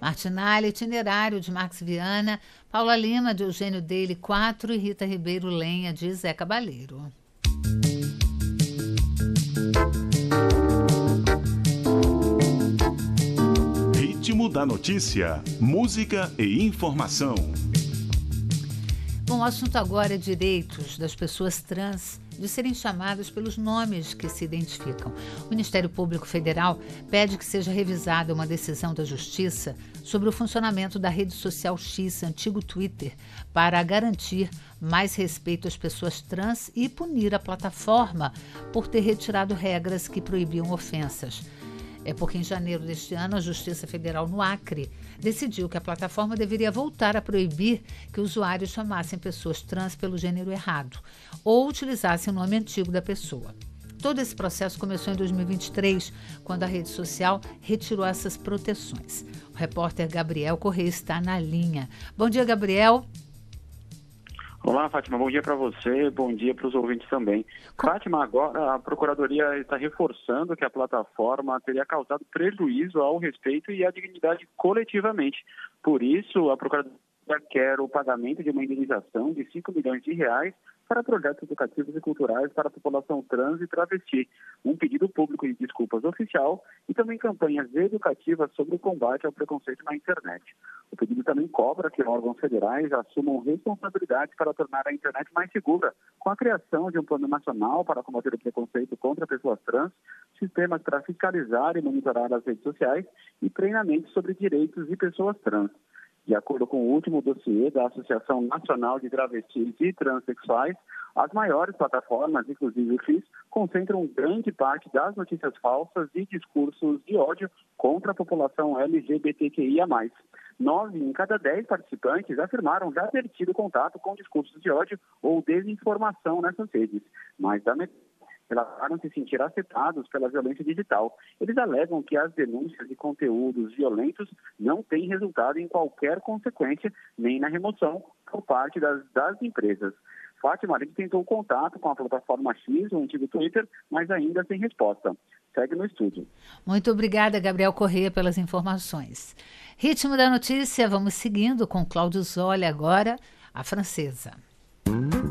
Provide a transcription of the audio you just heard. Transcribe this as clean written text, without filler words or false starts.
Martinalha, Itinerário, de Max Viana, Paula Lima, de Eugênio Dele 4 e Rita Ribeiro Lenha, de Zé Cabaleiro. Ritmo da notícia, música e informação. Bom, o assunto agora é direitos das pessoas trans de serem chamadas pelos nomes que se identificam. O Ministério Público Federal pede que seja revisada uma decisão da Justiça sobre o funcionamento da rede social X, antigo Twitter, para garantir mais respeito às pessoas trans e punir a plataforma por ter retirado regras que proibiam ofensas. É porque em janeiro deste ano a Justiça Federal no Acre decidiu que a plataforma deveria voltar a proibir que usuários chamassem pessoas trans pelo gênero errado ou utilizassem o nome antigo da pessoa. Todo esse processo começou em 2023, quando a rede social retirou essas proteções. O repórter Gabriel Correia está na linha. Bom dia, Gabriel. Olá, Fátima, bom dia para você, bom dia para os ouvintes também. Fátima, agora a Procuradoria está reforçando que a plataforma teria causado prejuízo ao respeito e à dignidade coletivamente. Por isso, a Procuradoria quer o pagamento de uma indenização de R$5 milhões para projetos educativos e culturais para a população trans e travesti, um pedido público de desculpas oficial e também campanhas educativas sobre o combate ao preconceito na internet. O pedido também cobra que órgãos federais assumam responsabilidade para tornar a internet mais segura, com a criação de um plano nacional para combater o preconceito contra pessoas trans, sistemas para fiscalizar e monitorar as redes sociais e treinamento sobre direitos de pessoas trans. De acordo com o último dossiê da Associação Nacional de Travestis e Transsexuais, as maiores plataformas, inclusive o X, concentram grande parte das notícias falsas e discursos de ódio contra a população LGBTQIA+. 9 em cada 10 participantes afirmaram já ter tido contato com discursos de ódio ou desinformação nessas redes, mas da metade relataram se sentir afetados pela violência digital. Eles alegam que as denúncias de conteúdos violentos não têm resultado em qualquer consequência, nem na remoção por parte das empresas. Fátima, a gente tentou contato com a plataforma X, o antigo Twitter, mas ainda sem resposta. Segue no estúdio. Muito obrigada, Gabriel Correia, pelas informações. Ritmo da notícia, vamos seguindo com Cláudio Zoli agora, a francesa.